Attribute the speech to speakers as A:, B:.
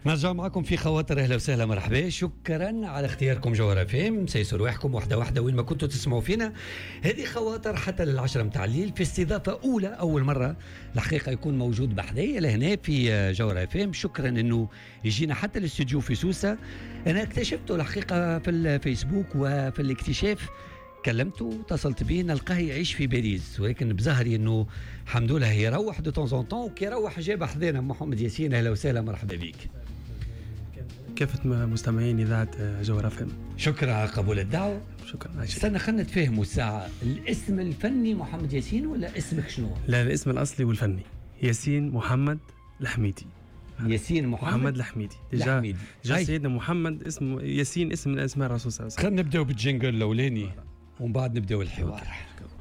A: نرجع معكم في خواطر. اهلا وسهلا مرحبا. شكرا على اختياركم جوهر فهم. سيسر رواحكم واحده واحده وين ما كنتوا تسمعوا فينا. هذه خواطر حتى للعشرة متاع الليل في استضافه اولى اول مره الحقيقه يكون موجود بحذايا لهنا في جوهر فهم. شكرا انه يجينا حتى الاستوديو في سوسه. انا اكتشفته الحقيقه في الفيسبوك وفي الاكتشاف كلمته اتصلت بيه نلقاه يعيش في باريس، ولكن بظهري انه الحمد لله يروح دو طون طون وكي يروح جاب حذانا محمد ياسين. اهلا وسهلا مرحبا بك.
B: كافة مستمعين إذاعة جوهر FM.
A: شكرا على قبول الدعوة.
B: شكرا.
A: استنى خلنا نتفاهموا الساعة. الاسم الفني محمد ياسين ولا اسمك شنو؟
B: لا، الاسم الأصلي والفني ياسين محمد الحميدي.
A: ياسين محمد
B: الحميدي. جا سيدنا محمد اسم ياسين اسم من أسماء الرسول صلى الله عليه وسلم.
A: خلنا نبدأ بالجنجل الأولاني ومن بعد نبدأ الحوار.